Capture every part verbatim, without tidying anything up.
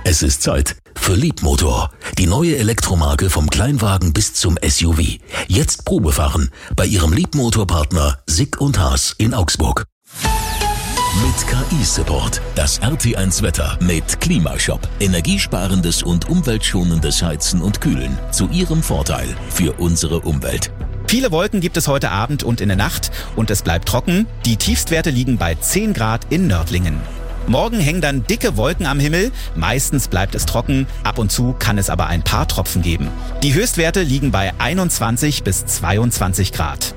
Es ist Zeit für Leapmotor, die neue Elektromarke vom Kleinwagen bis zum S U V. Jetzt Probefahren bei Ihrem Leapmotor-Partner Sick und Haas in Augsburg. Mit K I-Support. Das R T eins Wetter mit Klimashop. Energiesparendes und umweltschonendes Heizen und Kühlen. Zu Ihrem Vorteil für unsere Umwelt. Viele Wolken gibt es heute Abend und in der Nacht und es bleibt trocken. Die Tiefstwerte liegen bei zehn Grad in Nördlingen. Morgen hängen dann dicke Wolken am Himmel. Meistens bleibt es trocken. Ab und zu kann es aber ein paar Tropfen geben. Die Höchstwerte liegen bei einundzwanzig bis zweiundzwanzig Grad.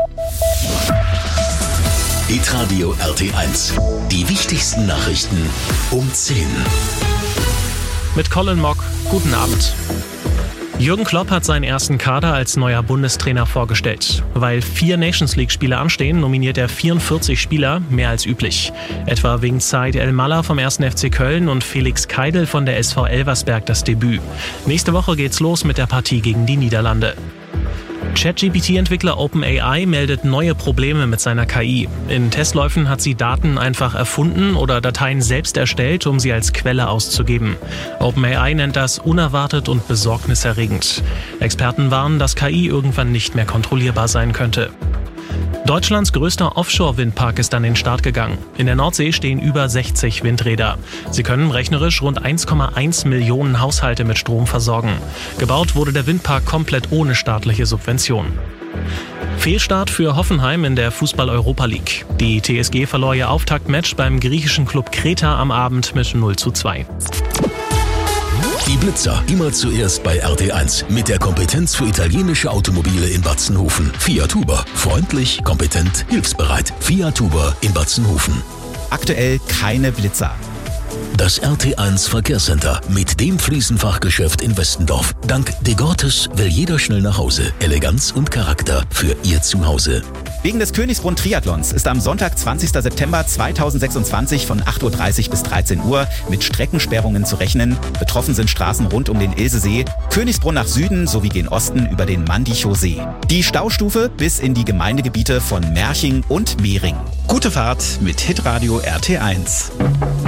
Hitradio R T eins. Die wichtigsten Nachrichten um zehn. Mit Colin Mock. Guten Abend. Jürgen Klopp hat seinen ersten Kader als neuer Bundestrainer vorgestellt. Weil vier Nations-League-Spiele anstehen, nominiert er vierundvierzig Spieler, mehr als üblich. Etwa wegen Said El-Mallah vom ersten F C Köln und Felix Keidel von der S V Elversberg das Debüt. Nächste Woche geht's los mit der Partie gegen die Niederlande. ChatGPT-Entwickler OpenAI meldet neue Probleme mit seiner K I. In Testläufen hat sie Daten einfach erfunden oder Dateien selbst erstellt, um sie als Quelle auszugeben. OpenAI nennt das unerwartet und besorgniserregend. Experten warnen, dass K I irgendwann nicht mehr kontrollierbar sein könnte. Deutschlands größter Offshore-Windpark ist an den Start gegangen. In der Nordsee stehen über sechzig Windräder. Sie können rechnerisch rund eins Komma eins Millionen Haushalte mit Strom versorgen. Gebaut wurde der Windpark komplett ohne staatliche Subvention. Fehlstart für Hoffenheim in der Fußball-Europa League. Die T S G verlor ihr Auftaktmatch beim griechischen Club Kreta am Abend mit null zu zwei. Die Blitzer, immer zuerst bei R T eins. Mit der Kompetenz für italienische Automobile in Batzenhofen. Fiat Huber. Freundlich, kompetent, hilfsbereit. Fiat Huber in Batzenhofen. Aktuell keine Blitzer. Das R T eins Verkehrscenter mit dem Fliesenfachgeschäft in Westendorf. Dank De Gortes will jeder schnell nach Hause. Eleganz und Charakter für Ihr Zuhause. Wegen des Königsbrunn Triathlons ist am Sonntag, zwanzigster September zweitausendsechsundzwanzig von acht Uhr dreißig bis dreizehn Uhr mit Streckensperrungen zu rechnen. Betroffen sind Straßen rund um den Ilsesee, Königsbrunn nach Süden sowie gen Osten über den Mandichow See. Die Staustufe bis in die Gemeindegebiete von Merching und Mehring. Gute Fahrt mit Hitradio R T eins.